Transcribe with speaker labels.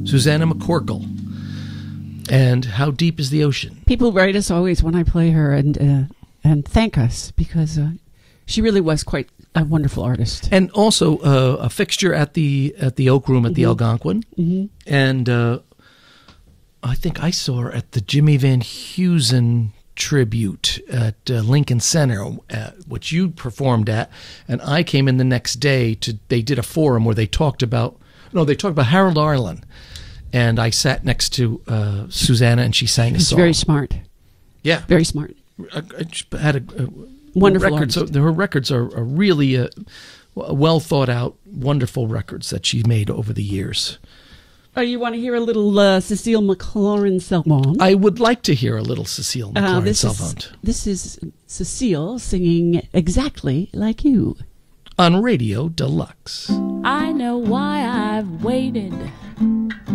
Speaker 1: Susanna McCorkle. And How Deep is the Ocean?
Speaker 2: People write us always when I play her and thank us because she really was quite a wonderful artist.
Speaker 1: And also a fixture at the Oak Room at the Algonquin. And I think I saw her at the Jimmy Van Heusen tribute at Lincoln Center, which you performed at. And I came in the next day they did a forum where they talked about Harold Arlen. And I sat next to Susanna, and she sang a song.
Speaker 2: Very smart.
Speaker 1: Yeah.
Speaker 2: Very smart.
Speaker 1: I had a
Speaker 2: wonderful
Speaker 1: records.
Speaker 2: artist.
Speaker 1: Her records are really well thought out, wonderful records that she made over the years.
Speaker 2: Oh, you want to hear a little Cecile McLaurin-Salvant?
Speaker 1: I would like to hear a little Cecile McLaurin-Salvant.
Speaker 2: This is Cecile singing Exactly Like You.
Speaker 1: On Radio Deluxe.
Speaker 3: I know why I've waited